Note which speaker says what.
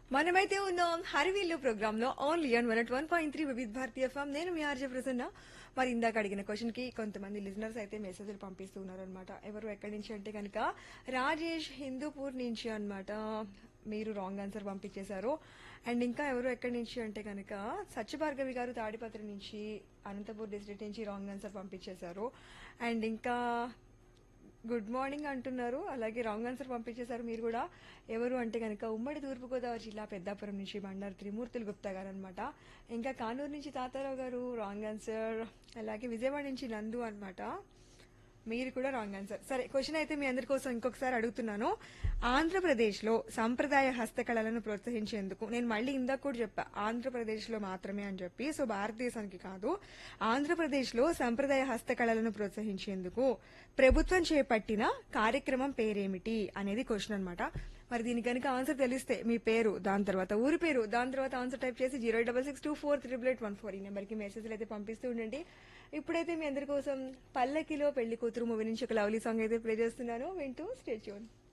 Speaker 1: మనమైతే ఉన్నాం హరివిల్లు ప్రోగ్రామ్ లో ఓన్లీ ఆన్ 101.3 వివిధ భారతీయ ఎఫ్ఎం. నేను మీ ఆర్జే ప్రసన్న. మరి ఇందాక అడిగిన క్వశ్చన్ కి కొంతమంది లిజనర్స్ అయితే మెసేజ్లు పంపిస్తూ ఉన్నారు అనమాట. ఎవరు ఎక్కడి నుంచి అంటే కనుక రాజేష్ హిందూపూర్ నుంచి అన్నమాట. మీరు రాంగ్ ఆన్సర్ పంపించేశారు. అండ్ ఇంకా ఎవరు ఎక్కడి నుంచి అంటే కనుక సత్యభార్గవి గారు తాడిపత్రి నుంచి, అనంతపూర్ డిస్ట్రిక్ట్ నుంచి రాంగ్ ఆన్సర్ పంపించేశారు. అండ్ ఇంకా గుడ్ మార్నింగ్ అంటున్నారు. అలాగే రాంగ్ ఆన్సర్ పంపించేశారు మీరు కూడా. ఎవరు అంటే కనుక ఉమ్మడి తూర్పుగోదావరి జిల్లా పెద్దాపురం నుంచి బండారు త్రిమూర్తులు గుప్తా గారు అనమాట. ఇంకా కానూరు నుంచి తాతారావు గారు రాంగ్ ఆన్సర్. అలాగే విజయవాడ నుంచి నందు అన్నమాట. మీరు కూడా రాంగ్ ఆన్సర్. సరే, క్వశ్చన్ అయితే మీ అందరి కోసం ఇంకొకసారి అడుగుతున్నాను. ఆంధ్రప్రదేశ్ లో సంప్రదాయ హస్తకళలను ప్రోత్సహించేందుకు, నేను మళ్ళీ ఇందాక కూడా చెప్పా ఆంధ్రప్రదేశ్ లో మాత్రమే అని చెప్పి, సో భారతదేశానికి కాదు, ఆంధ్రప్రదేశ్ లో సంప్రదాయ హస్తకళలను ప్రోత్సహించేందుకు ప్రభుత్వం చేపట్టిన కార్యక్రమం పేరేమిటి అనేది క్వశ్చన్ అన్నమాట. మరి దీనికి కనుక ఆన్సర్ తెలిస్తే మీ పేరు, దాని తర్వాత ఊరి పేరు, దాని తర్వాత ఆన్సర్ టైప్ చేసి 066248814 ఈ నెంబర్కి మెసేజ్లు అయితే పంపిస్తూ ఉండండి. ఇప్పుడైతే మీ అందరి కోసం పల్లకిలో పెళ్లి కూతురు మూవీ నుంచి ఒక లవ్లీ సాంగ్ అయితే ప్లే చేస్తున్నాను. వింటూ స్టే ట్యూన్.